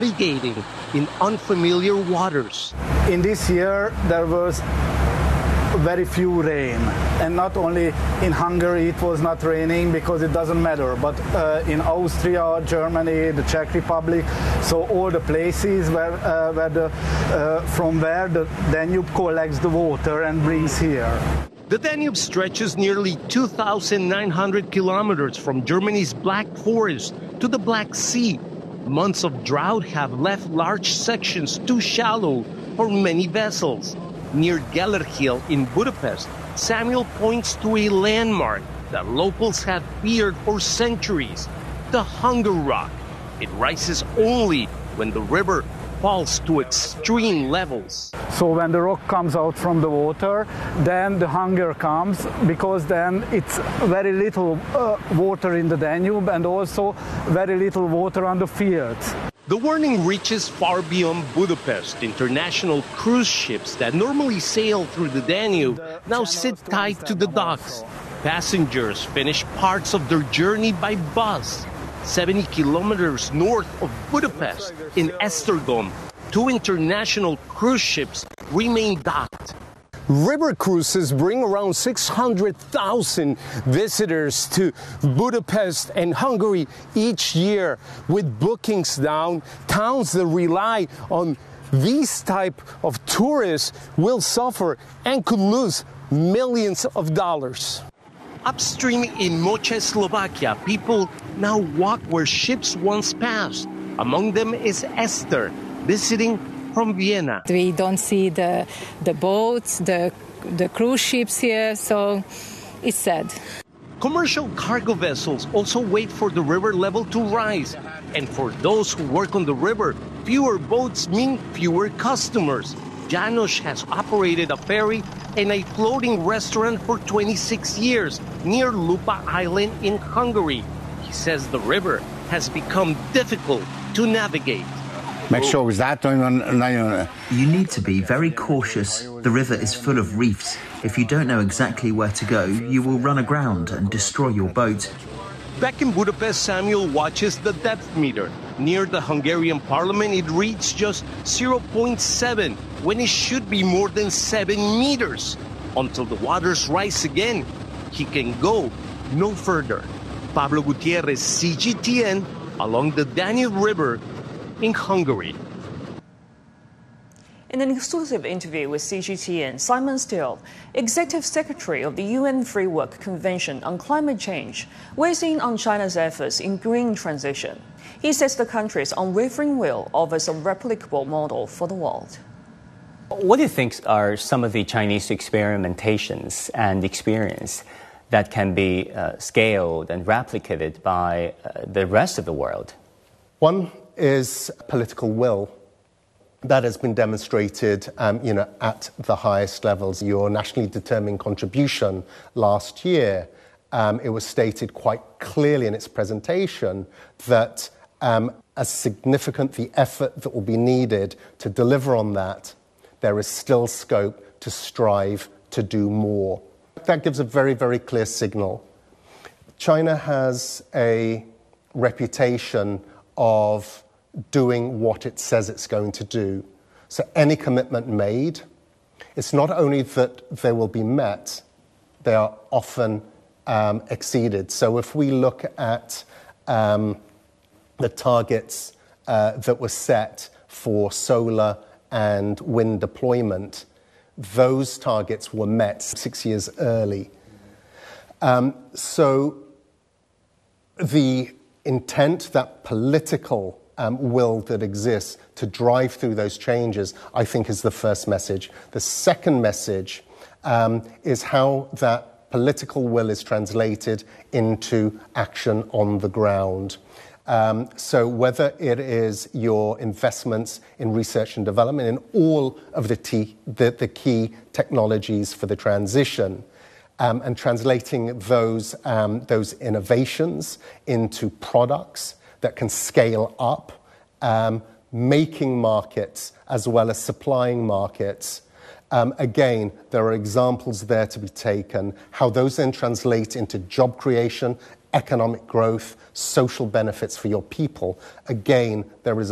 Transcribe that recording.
navigating in unfamiliar waters. In this year, there was very few rain, and not only in Hungary it was not raining because it doesn't matter, but in Austria, Germany, the Czech Republic, so all the places from where the Danube collects the water and brings here. The Danube stretches nearly 2,900 kilometers from Germany's Black Forest to the Black Sea. Months of drought have left large sections too shallow for many vessels. Near Gellerhill in Budapest, Samuel points to a landmark that locals have feared for centuries, the Hunger Rock. It rises only when the river falls to extreme levels. So when the rock comes out from the water, then the hunger comes, because then it's very little water in the Danube and also very little water on the fields. The warning reaches far beyond Budapest. International cruise ships that normally sail through the Danube now sit tight to the docks. Passengers finish parts of their journey by bus. 70 kilometers north of Budapest, in Esztergom, 2 international cruise ships remain docked. River cruises bring around 600,000 visitors to Budapest and Hungary each year. With bookings down, towns that rely on these type of tourists will suffer and could lose millions of dollars. Upstream in Moche, Slovakia, people now walk where ships once passed. Among them is Esther, visiting from Vienna. We don't see the boats, the cruise ships here, so it's sad. Commercial cargo vessels also wait for the river level to rise. And for those who work on the river, fewer boats mean fewer customers. Janos has operated a ferry and a floating restaurant for 26 years near Lupa Island in Hungary. He says the river has become difficult to navigate. You need to be very cautious. The river is full of reefs. If you don't know exactly where to go, you will run aground and destroy your boat. Back in Budapest, Samuel watches the depth meter. Near the Hungarian parliament, it reads just 0.7, when it should be more than 7 meters. Until the waters rise again, he can go no further. Pablo Gutierrez, CGTN, along the Danube River in Hungary. In an exclusive interview with CGTN, Simon Still, Executive Secretary of the UN Framework Convention on Climate Change, weighs in on China's efforts in green transition. He says the country's unwavering will offers a replicable model for the world. What do you think are some of the Chinese experimentations and experience that can be scaled and replicated by the rest of the world? One is political will. That has been demonstrated, at the highest levels. Your nationally determined contribution last year, it was stated quite clearly in its presentation that as significant the effort that will be needed to deliver on that, there is still scope to strive to do more. That gives a very, very clear signal. China has a reputation of doing what it says it's going to do. So any commitment made, it's not only that they will be met, they are often exceeded. So if we look at the targets that were set for solar and wind deployment, those targets were met 6 years early. So the intent, that political will that exists to drive through those changes, I think is the first message. The second message is how that political will is translated into action on the ground. So whether it is your investments in research and development in all of the key technologies for the transition, and translating those innovations into products that can scale up, making markets as well as supplying markets. Again, there are examples there to be taken, how those then translate into job creation, economic growth, social benefits for your people. Again, there is